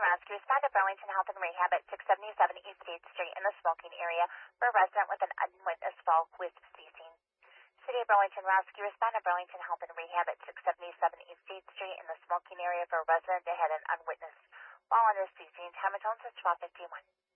Rescue. Respond to Burlington Health and Rehab at 677 East 8th Street in the smoking area for a resident with an unwitnessed fall with ceasing. City of Burlington Rescue. Respond to Burlington Health and Rehab at 677 East 8th Street in the smoking area for a resident that had an unwitnessed fall under ceasing. Time of tones is 12:51.